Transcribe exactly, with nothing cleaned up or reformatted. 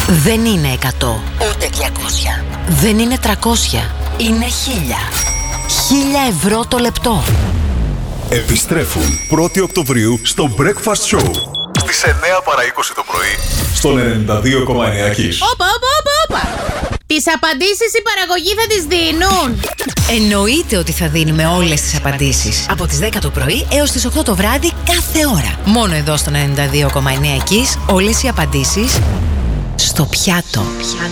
Δεν είναι εκατό, ούτε διακόσια. Δεν είναι τριακόσια, είναι χίλια. Χίλια ευρώ το λεπτό. Επιστρέφουν πρώτη Οκτωβρίου στο Breakfast Show στις εννιά παρά είκοσι το πρωί στον ενενήντα δύο κόμμα εννιά Kiss. Όπα, όπα, όπα, όπα. Τις απαντήσεις η παραγωγή θα τις δίνουν. Εννοείται ότι θα δίνουμε όλες τις απαντήσεις. Από τις δέκα το πρωί έως τις οκτώ το βράδυ κάθε ώρα. Μόνο εδώ στον ενενήντα δύο κόμμα εννιά Kiss όλες οι απαντήσεις στο πιάτο.